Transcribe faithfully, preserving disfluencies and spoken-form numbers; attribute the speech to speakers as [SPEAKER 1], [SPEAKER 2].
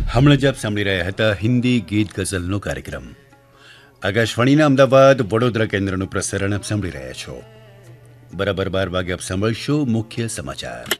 [SPEAKER 1] હમણાં જ આપ સાંભળી રહ્યા હતા હિન્દી ગીત ગઝલનો કાર્યક્રમ. આકાશવાણીના અમદાવાદ વડોદરા કેન્દ્રનું પ્રસારણ આપ સાંભળી રહ્યા છો. બરાબર બાર વાગે આપ સાંભળશો મુખ્ય સમાચાર.